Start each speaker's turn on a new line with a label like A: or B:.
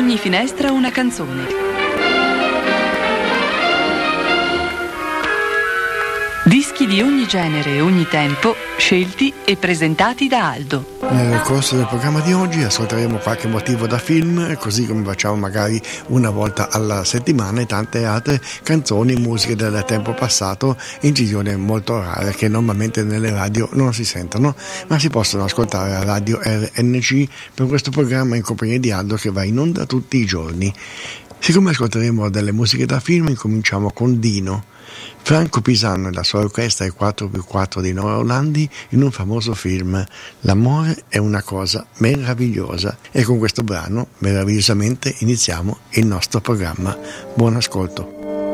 A: ogni finestra una canzone. Dischi di ogni genere e ogni tempo, scelti e presentati da Aldo.
B: Nel corso del programma di oggi ascolteremo qualche motivo da film, così come facciamo magari una volta alla settimana, e tante altre canzoni e musiche del tempo passato, incisioni molto rare che normalmente nelle radio non si sentono, ma si possono ascoltare a Radio RNC per questo programma in compagnia di Aldo che va in onda tutti i giorni. Siccome ascolteremo delle musiche da film, incominciamo con Dino. Franco Pisano e la sua orchestra, il 4x4 di Nora Orlandi, in un famoso film L'amore è una cosa meravigliosa, e con questo brano meravigliosamente iniziamo il nostro programma. Buon ascolto.